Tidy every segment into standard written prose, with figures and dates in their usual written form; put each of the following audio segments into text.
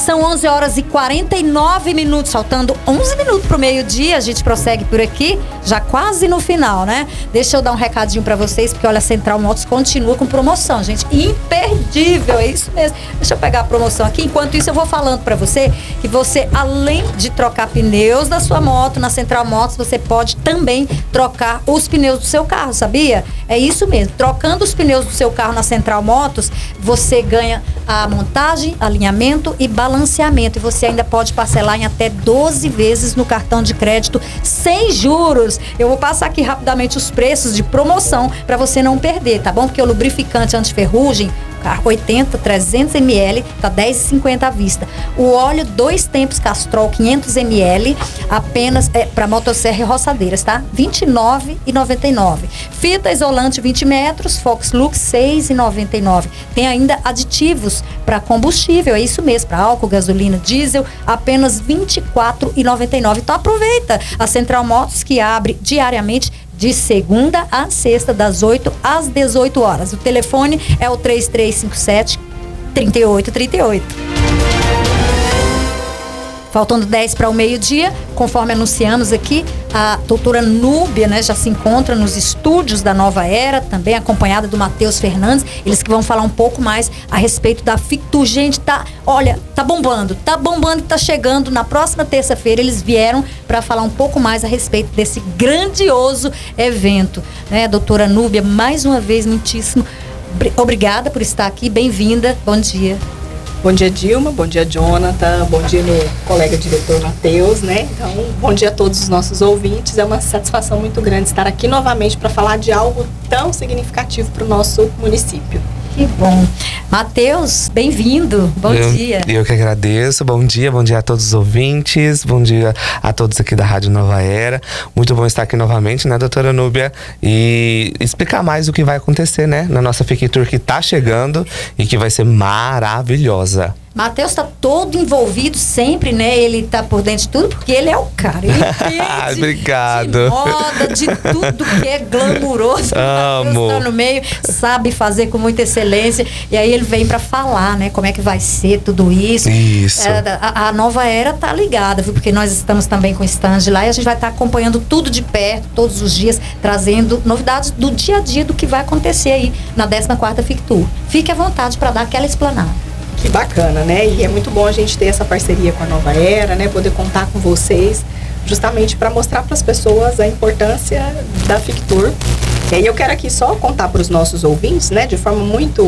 São 11 horas e 49 minutos, faltando 11 minutos pro meio-dia. A gente prossegue por aqui, já quase no final, né? Deixa eu dar um recadinho pra vocês, porque olha, a Central Motos continua com promoção, gente. Imperdível, é isso mesmo. Deixa eu pegar a promoção aqui. Enquanto isso, eu vou falando pra você que você, além de trocar pneus da sua moto, na Central Motos, você pode também trocar os pneus do seu carro, sabia? É isso mesmo. Trocando os pneus do seu carro na Central Motos, você ganha a montagem, alinhamento e balanceamento. E você ainda pode parcelar em até 12 vezes no cartão de crédito sem juros. Eu vou passar aqui rapidamente os preços de promoção para você não perder, tá bom? Porque o lubrificante anti-ferrugem, 80, 300 ml, tá R$10,50 à vista. O óleo 2 tempos Castrol, 500 ml, apenas para motosserra e roçadeiras, tá? R$29,99. Fita isolante 20 metros, Fox Lux, R$6,99. Tem ainda aditivos para combustível, é isso mesmo, para álcool, gasolina, diesel, apenas R$24,99. Então aproveita a Central Motos, que abre diariamente de segunda a sexta, das 8 às 18 horas. O telefone é o 3357-3838. Faltando 10 para o meio-dia, conforme anunciamos aqui, a doutora Núbia, né, já se encontra nos estúdios da Nova Era, também acompanhada do Matheus Fernandes, eles que vão falar um pouco mais a respeito da Fictur. Gente, tá bombando e tá chegando. Na próxima terça-feira eles vieram para falar um pouco mais a respeito desse grandioso evento, né, doutora Núbia, mais uma vez, muitíssimo obrigada por estar aqui, bem-vinda, bom dia. Bom dia, Dilma, bom dia, Jonathan, bom dia, meu colega diretor Matheus, né? Então, bom dia a todos os nossos ouvintes. É uma satisfação muito grande estar aqui novamente para falar de algo tão significativo para o nosso município. Que bom. Matheus, bem-vindo, bom dia. Eu que agradeço, bom dia a todos os ouvintes, bom dia a todos aqui da Rádio Nova Era. Muito bom estar aqui novamente, né, doutora Núbia, e explicar mais o que vai acontecer, né, na nossa Fictur, que tá chegando e que vai ser maravilhosa. Matheus tá todo envolvido sempre, né? Ele tá por dentro de tudo, porque ele é o cara. Ele entende obrigado. De moda, de tudo que é glamuroso. Amo. Matheus tá no meio, sabe fazer com muita excelência. E aí ele vem pra falar, né? Como é que vai ser tudo isso. Isso. A Nova Era tá ligada, viu? Porque nós estamos também com o stand lá e a gente vai estar acompanhando tudo de perto, todos os dias, trazendo novidades do dia a dia do que vai acontecer aí na 14ª Fictur. Fique à vontade para dar aquela explanada. Que bacana, né? E é muito bom a gente ter essa parceria com a Nova Era, né? Poder contar com vocês, justamente para mostrar para as pessoas a importância da Fictur. E aí eu quero aqui só contar para os nossos ouvintes, né? De forma muito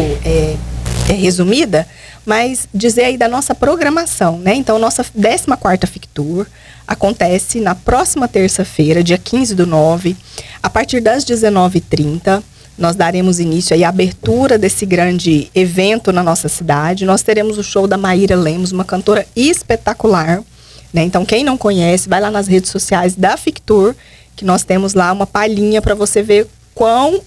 resumida, mas dizer aí da nossa programação, né? Então, nossa 14ª Fictur acontece na próxima terça-feira, dia 15/9, a partir das 19h30. Nós daremos início aí à abertura desse grande evento na nossa cidade. Nós teremos o show da Maíra Lemos, uma cantora espetacular, né? Então, quem não conhece, vai lá nas redes sociais da Fictur, que nós temos lá uma palhinha para você ver quão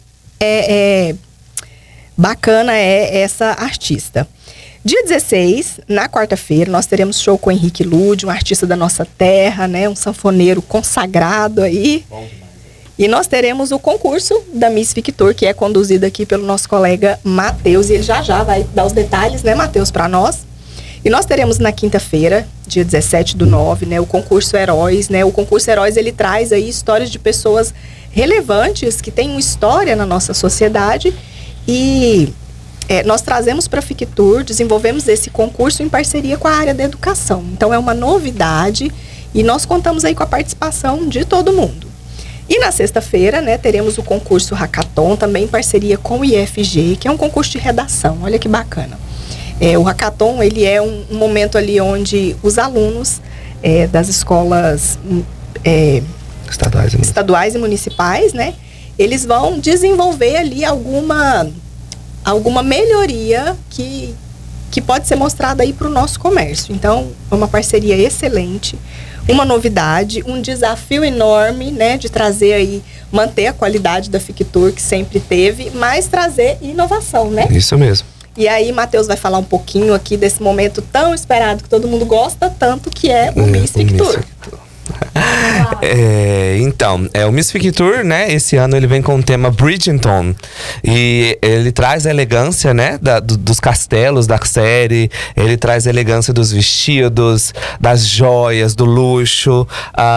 bacana é essa artista. Dia 16, na quarta-feira, nós teremos show com o Henrique Lude, um artista da nossa terra, né? Um sanfoneiro consagrado aí. Bom. E nós teremos o concurso da Miss Fictur, que é conduzido aqui pelo nosso colega Matheus. E ele já vai dar os detalhes, né, Matheus, para nós. E nós teremos na quinta-feira, dia 17/9, né, o concurso Heróis, né? O concurso Heróis, ele traz aí histórias de pessoas relevantes, que têm uma história na nossa sociedade. E nós trazemos para a Fictur, desenvolvemos esse concurso em parceria com a área da educação. Então, é uma novidade e nós contamos aí com a participação de todo mundo. E na sexta-feira, né, teremos o concurso Hackathon, também em parceria com o IFG, que é um concurso de redação. Olha que bacana. O Hackathon, ele é um momento ali onde os alunos das escolas estaduais e municipais, né, eles vão desenvolver ali alguma melhoria que pode ser mostrada aí para o nosso comércio. Então, é uma parceria excelente. Uma novidade, um desafio enorme, né, de trazer aí, manter a qualidade da Fictur que sempre teve, mas trazer inovação, né? Isso mesmo. E aí, Matheus vai falar um pouquinho aqui desse momento tão esperado que todo mundo gosta tanto, que é o Miss Fictur. Então, o Miss Fic Tour, né? Esse ano ele vem com o tema Bridgerton. E ele traz a elegância, né? Dos castelos da série. Ele traz a elegância dos vestidos, das joias, do luxo.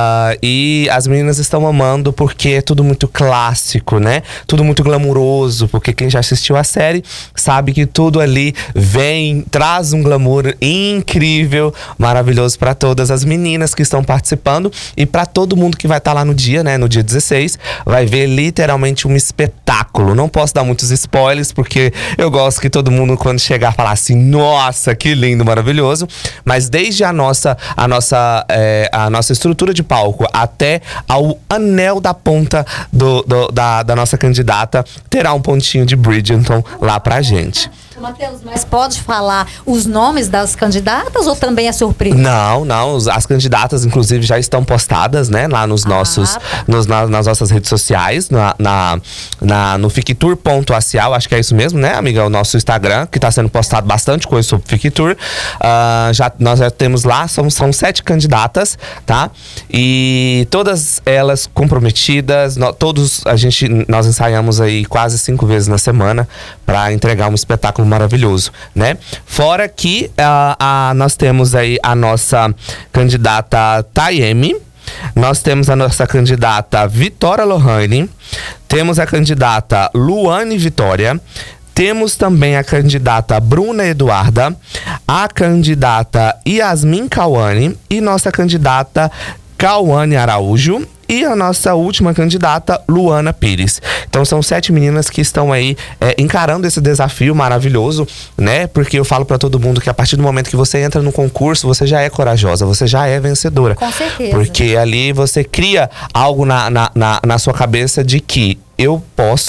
E as meninas estão amando porque é tudo muito clássico, né? Tudo muito glamuroso. Porque quem já assistiu a série sabe que tudo ali traz um glamour incrível, maravilhoso para todas as meninas que estão participando e para todo mundo que vai estar lá no dia, né? No dia 16, vai ver literalmente um espetáculo. Não posso dar muitos spoilers porque eu gosto que todo mundo, quando chegar, falar assim: nossa, que lindo, maravilhoso. Mas desde a nossa estrutura de palco até ao anel da ponta da nossa candidata, terá um pontinho de Bridgerton lá pra gente. Matheus, mas pode falar os nomes das candidatas ou também é surpresa? Não. As candidatas, inclusive, já estão postadas, né? Lá nos nas nossas redes sociais, no fictour.acial, acho que é isso mesmo, né, amiga? O nosso Instagram, que está sendo postado bastante coisa sobre Fictour. Nós já temos lá, são 7 candidatas, tá? E todas elas comprometidas, nós ensaiamos aí quase 5 vezes na semana para entregar um espetáculo maravilhoso, né? Fora que nós temos aí a nossa candidata Tayemi, nós temos a nossa candidata Vitória Lohane, temos a candidata Luane Vitória, temos também a candidata Bruna Eduarda, a candidata Yasmin Cauane e nossa candidata Cauane Araújo e a nossa última candidata, Luana Pires. Então são 7 meninas que estão aí encarando esse desafio maravilhoso, né? Porque eu falo pra todo mundo que a partir do momento que você entra no concurso, você já é corajosa, você já é vencedora. Com certeza. Porque ali você cria algo na sua cabeça de que eu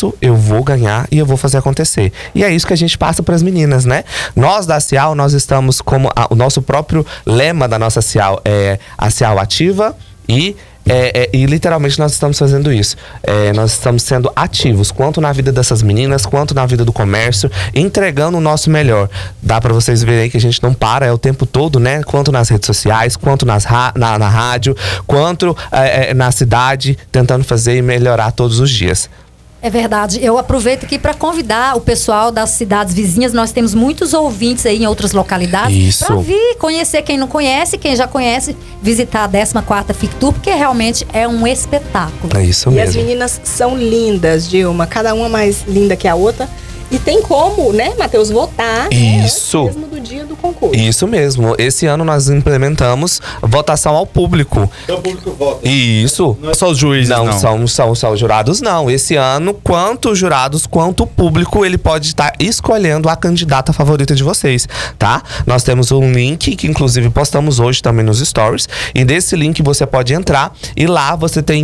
vou ganhar e eu vou fazer acontecer. E é isso que a gente passa para as meninas, né? Nós da Cial, nós estamos como o nosso próprio lema da nossa Cial é a Cial ativa e literalmente nós estamos fazendo isso. Nós estamos sendo ativos, quanto na vida dessas meninas, quanto na vida do comércio, entregando o nosso melhor. Dá para vocês verem aí que a gente não para, o tempo todo, né? Quanto nas redes sociais, quanto na rádio, quanto na cidade, tentando fazer e melhorar todos os dias. É verdade. Eu aproveito aqui para convidar o pessoal das cidades vizinhas. Nós temos muitos ouvintes aí em outras localidades. Para vir conhecer quem não conhece, quem já conhece, visitar a 14ª Fictour, porque realmente é um espetáculo. É isso mesmo. E as meninas são lindas, Dilma. Cada uma mais linda que a outra. E tem como, né, Matheus, votar isso. Antes mesmo do dia do concurso. Isso mesmo. Esse ano nós implementamos votação ao público. Então o público vota. Isso. Não é só os juízes, não. São só os jurados, não. Esse ano, quanto os jurados, quanto o público, ele pode estar escolhendo a candidata favorita de vocês, tá? Nós temos um link, que inclusive postamos hoje também nos stories. E desse link você pode entrar e lá você tem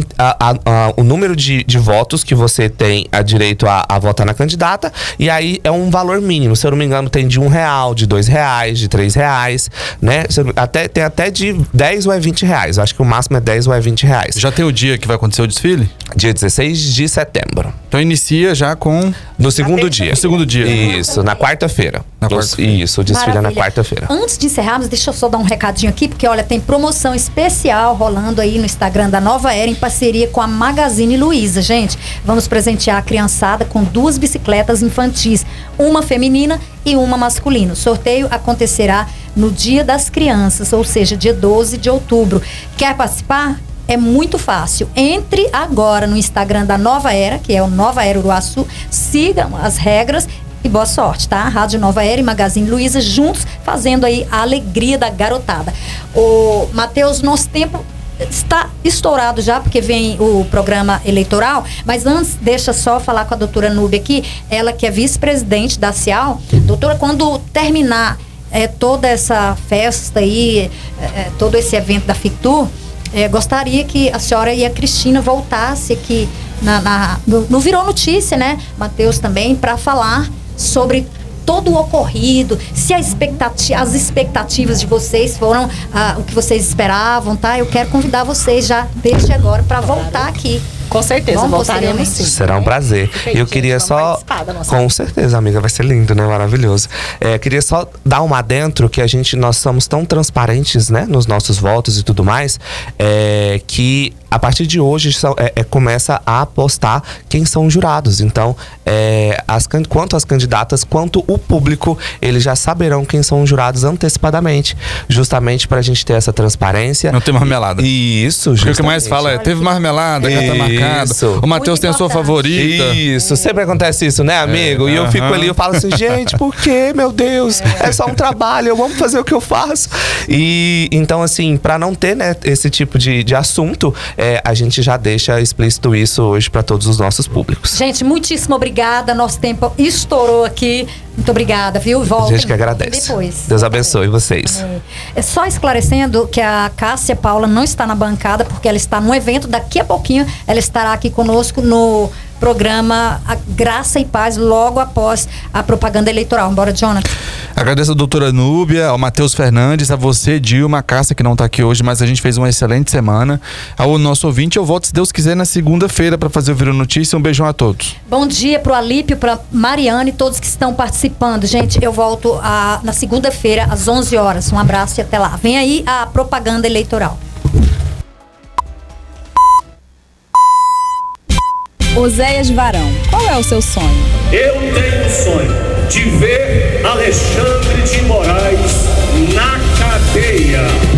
o número de votos que você tem direito a votar na candidata. E aí é um valor mínimo, se eu não me engano tem de R$1, de R$2, de R$3, né? Tem até de 10 ou é 20 reais, eu acho que o máximo é 10 ou é 20 reais. Já tem o dia que vai acontecer o desfile? Dia 16 de setembro. Então inicia já com... No segundo dia. No segundo dia. Isso, na quarta-feira. Isso, o desfile é na quarta-feira. Antes de encerrarmos, deixa eu só dar um recadinho aqui, porque olha, tem promoção especial rolando aí no Instagram da Nova Era, em parceria com a Magazine Luiza. Gente, vamos presentear a criançada com 2 bicicletas infantis, uma feminina e uma masculina. O sorteio acontecerá no Dia das Crianças, ou seja, dia 12 de outubro. Quer participar? É muito fácil. Entre agora no Instagram da Nova Era, que é o Nova Era Uruaçu, sigam as regras e boa sorte, tá? Rádio Nova Era e Magazine Luiza juntos fazendo aí a alegria da garotada. Ô, Matheus, nosso tempo está estourado já, porque vem o programa eleitoral, mas antes, deixa só falar com a doutora Núbia aqui, ela que é vice-presidente da Cial. Doutora, quando terminar toda essa festa aí, todo esse evento da Fictour, gostaria que a senhora e a Cristina voltasse aqui no Virou Notícia, né, Matheus, também, para falar sobre todo o ocorrido, se as expectativas de vocês foram o que vocês esperavam, tá? Eu quero convidar vocês já desde agora para voltar aqui Com certeza, voltaremos sim. Será um prazer. E eu queria só... Com certeza, amiga, vai ser lindo, né? Maravilhoso. Queria só dar uma adentro que nós somos tão transparentes, né? Nos nossos votos e tudo mais, que a partir de hoje começa a postar quem são os jurados. Então, quanto as candidatas, quanto o público, eles já saberão quem são os jurados antecipadamente. Justamente pra gente ter essa transparência. Não tem marmelada. Isso, justamente. O que mais fala é, teve marmelada, já tá marcado. O Matheus tem a sua favorita. Isso, sempre acontece isso, né, amigo? E eu fico ali, eu falo assim, gente, por quê? Meu Deus, é só um trabalho, eu amo fazer o que eu faço. E então, assim, pra não ter, né, esse tipo de assunto, a gente já deixa explícito isso hoje pra todos os nossos públicos. Gente, muitíssimo obrigada. Nosso tempo estourou aqui. Muito obrigada, viu? Volta. A gente que agradece. Depois. Deus abençoe vocês. Só esclarecendo que a Cássia Paula não está na bancada, porque ela está num evento. Daqui a pouquinho ela estará aqui conosco no programa A Graça e Paz, logo após a propaganda eleitoral. Bora, Jonathan. Agradeço a doutora Núbia, ao Matheus Fernandes, a você, Dilma, a Cássia, que não está aqui hoje, mas a gente fez uma excelente semana. Ao nosso ouvinte, eu volto, se Deus quiser, na segunda-feira para fazer o Virou Notícia. Um beijão a todos. Bom dia pro Alípio, pra Mariane, todos que estão participando. Gente, eu volto na segunda-feira, às 11 horas. Um abraço e até lá. Vem aí a propaganda eleitoral. Oséias Varão, qual é o seu sonho? Eu tenho um sonho de ver Alexandre de Moraes na cadeia.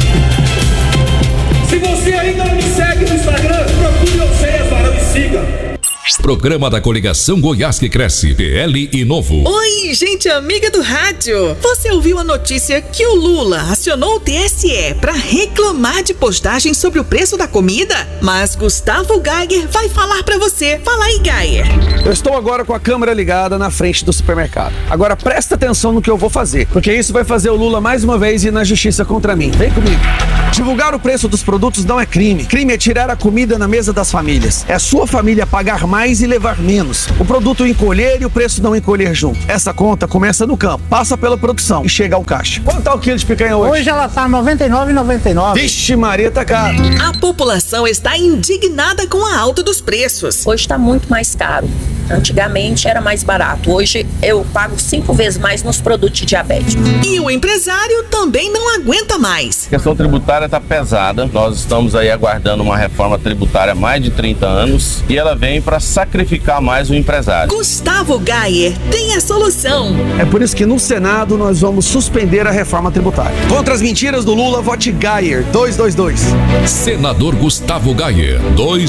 Se você ainda não me segue no Instagram, procure Oséias Varão e siga. Programa da Coligação Goiás que Cresce, PL e Novo. Oi, gente amiga do rádio. Você ouviu a notícia que o Lula acionou o TSE para reclamar de postagem sobre o preço da comida? Mas Gustavo Gayer vai falar para você. Fala aí, Gayer. Eu estou agora com a câmera ligada na frente do supermercado. Agora presta atenção no que eu vou fazer, porque isso vai fazer o Lula mais uma vez ir na justiça contra mim. Vem comigo. Divulgar o preço dos produtos não é crime. Crime é tirar a comida na mesa das famílias. É a sua família pagar mais e levar menos. O produto encolher e o preço não encolher junto. Essa conta começa no campo, passa pela produção e chega ao caixa. Quanto tá o quilo de picanha hoje? Hoje ela tá R$ 99,99. Vixe Maria, tá caro. A população está indignada com a alta dos preços. Hoje está muito mais caro. Antigamente era mais barato. Hoje eu pago 5 vezes mais nos produtos de diabetes. E o empresário também não aguenta mais. A questão tributária está pesada. Nós estamos aí aguardando uma reforma tributária há mais de 30 anos e ela vem para sacrificar mais o empresário. Gustavo Gayer tem a solução. É por isso que no Senado nós vamos suspender a reforma tributária. Contra as mentiras do Lula, vote Gayer 222. Senador Gustavo Gayer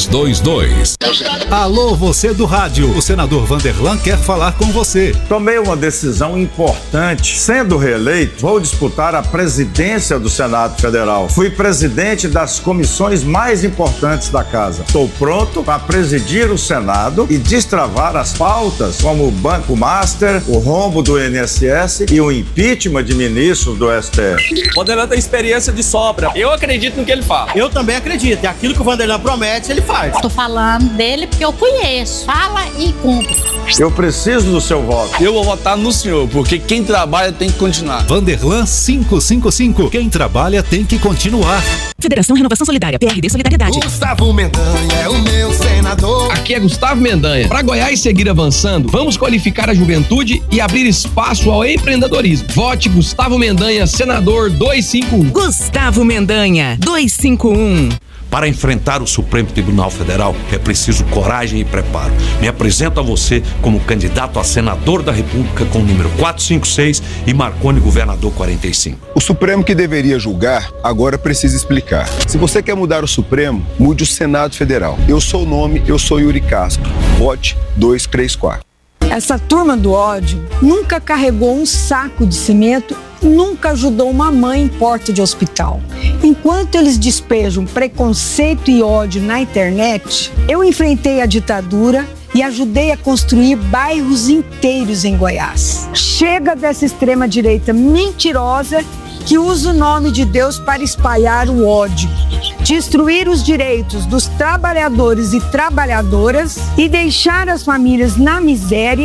222. Alô, você do rádio. O senador Vanderlan quer falar com você. Tomei uma decisão importante. Sendo reeleito, vou disputar a presidência do Senado Federal. Fui presidente das comissões mais importantes da casa. Estou pronto para presidir o Senado e destravar as pautas como o Banco Master, o rombo do INSS e o impeachment de ministros do STF. O Vanderlan tem experiência de sobra. Eu acredito no que ele fala. Eu também acredito. E aquilo que o Vanderlan promete, ele faz. Tô falando dele porque eu conheço. Fala e cumpre. Eu preciso do seu voto. Eu vou votar no senhor, porque quem trabalha tem que continuar. Vanderlan 555. Quem trabalha tem que continuar. Federação Renovação Solidária, PRD Solidariedade. Gustavo Mendanha é o meu senador. Aqui é Gustavo Mendanha. Para Goiás seguir avançando, vamos qualificar a juventude e abrir espaço ao empreendedorismo. Vote Gustavo Mendanha, senador 251. Gustavo Mendanha, 251. Para enfrentar o Supremo Tribunal Federal é preciso coragem e preparo. Me apresento a você como candidato a senador da República com o número 456 e Marconi governador 45. O Supremo que deveria julgar agora precisa explicar. Se você quer mudar o Supremo, mude o Senado Federal. Eu sou o nome, eu sou Yuri Castro. Vote 234. Essa turma do ódio nunca carregou um saco de cimento, nunca ajudou uma mãe em porta de hospital. Enquanto eles despejam preconceito e ódio na internet, eu enfrentei a ditadura e ajudei a construir bairros inteiros em Goiás. Chega dessa extrema-direita mentirosa que usa o nome de Deus para espalhar o ódio, destruir os direitos dos trabalhadores e trabalhadoras e deixar as famílias na miséria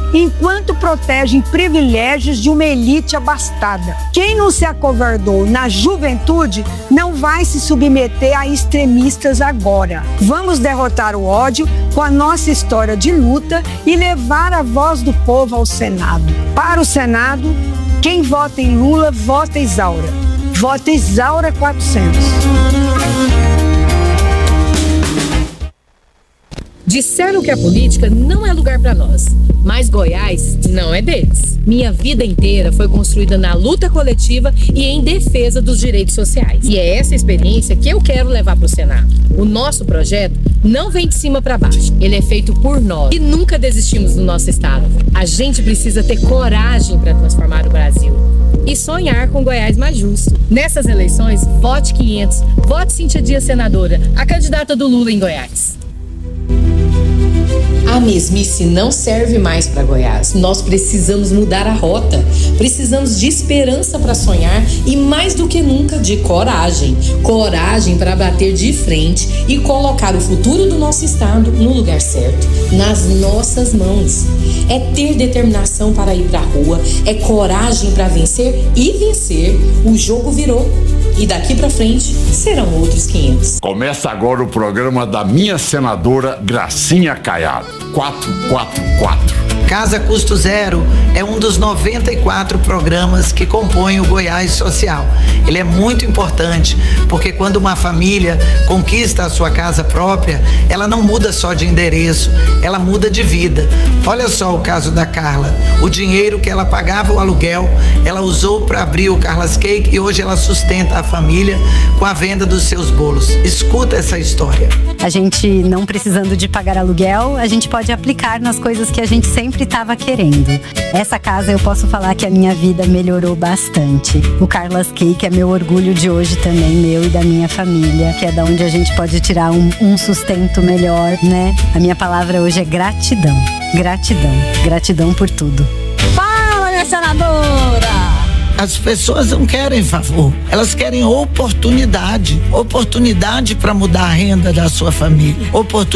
enquanto protegem privilégios de uma elite abastada. Quem não se acovardou na juventude não vai se submeter a extremistas agora. Vamos derrotar o ódio com a nossa história de luta e levar a voz do povo ao Senado. Para o Senado, quem vota em Lula, vota Isaura. Vota Isaura 400. Disseram que a política não é lugar para nós, mas Goiás não é deles. Minha vida inteira foi construída na luta coletiva e em defesa dos direitos sociais. E é essa experiência que eu quero levar para o Senado. O nosso projeto não vem de cima para baixo. Ele é feito por nós e nunca desistimos do nosso estado. A gente precisa ter coragem para transformar o Brasil e sonhar com Goiás mais justo. Nessas eleições, vote 500, vote Cíntia Dias senadora, a candidata do Lula em Goiás. A mesmice não serve mais para Goiás. Nós precisamos mudar a rota. Precisamos de esperança para sonhar e, mais do que nunca, de coragem. Coragem para bater de frente e colocar o futuro do nosso estado no lugar certo, nas nossas mãos. É ter determinação para ir para a rua, é coragem para vencer e vencer. O jogo virou. E daqui para frente serão outros 500. Começa agora o programa da minha senadora Gracinha Caiado. 444. Casa Custo Zero é um dos 94 programas que compõem o Goiás Social. Ele é muito importante, porque quando uma família conquista a sua casa própria, ela não muda só de endereço, ela muda de vida. Olha só o caso da Carla. O dinheiro que ela pagava o aluguel, ela usou para abrir o Carla's Cake e hoje ela sustenta a família com a venda dos seus bolos. Escuta essa história. A gente não precisando de pagar aluguel, a gente pode aplicar nas coisas que a gente sempre estava querendo. Essa casa eu posso falar que a minha vida melhorou bastante. O Carla's Cake é meu orgulho de hoje também, meu e da minha família, que é da onde a gente pode tirar um sustento melhor, né? A minha palavra hoje é gratidão. Gratidão. Gratidão por tudo. Fala, minha senadora! As pessoas não querem favor, elas querem oportunidade. Oportunidade para mudar a renda da sua família. Oportunidade